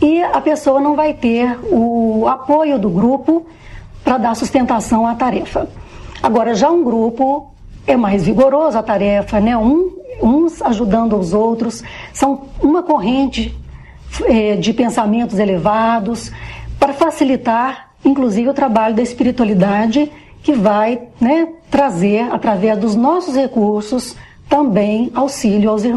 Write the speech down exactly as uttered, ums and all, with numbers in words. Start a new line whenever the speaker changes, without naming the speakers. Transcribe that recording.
e a pessoa não vai ter o apoio do grupo para dar sustentação à tarefa. Agora, já um grupo é mais vigoroso a tarefa, né? Um, uns ajudando os outros, são uma corrente é, de pensamentos elevados para facilitar, inclusive, o trabalho da espiritualidade, que vai, né, trazer, através dos nossos recursos, também auxílio aos irmãos.